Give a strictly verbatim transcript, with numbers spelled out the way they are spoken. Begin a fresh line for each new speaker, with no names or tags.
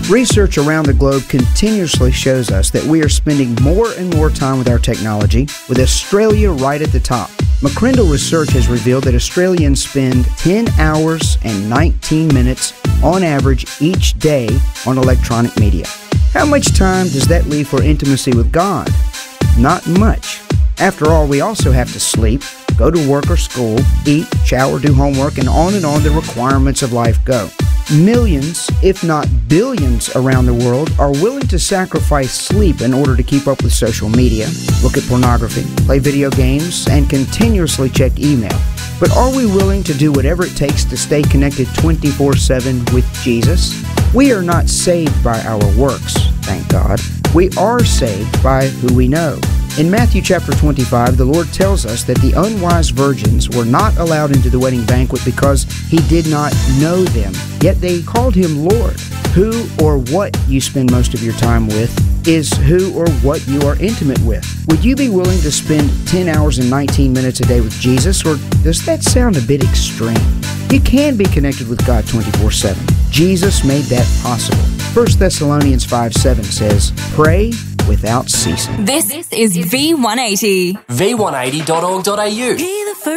Research around the globe continuously shows us that we are spending more and more time with our technology, with Australia right at the top. McCrindle research has revealed that Australians spend ten hours and nineteen minutes on average each day on electronic media. How much time does that leave for intimacy with God? Not much. After all, we also have to sleep, go to work or school, eat, shower, do homework, and on and on the requirements of life go. Millions, if not billions around the world are willing to sacrifice sleep in order to keep up with social media, look at pornography, play video games, and continuously check email. But are we willing to do whatever it takes to stay connected twenty-four seven with Jesus? We are not saved by our works, thank God. We are saved by who we know. In Matthew chapter twenty-five, the Lord tells us that the unwise virgins were not allowed into the wedding banquet because He did not know them, yet they called Him Lord. Who or what you spend most of your time with is who or what you are intimate with. Would you be willing to spend ten hours and nineteen minutes a day with Jesus, or does that sound a bit extreme? You can be connected with God twenty-four seven. Jesus made that possible. First Thessalonians five seven says, "Pray without ceasing."
This is V one eighty.
v one eighty dot org dot a u.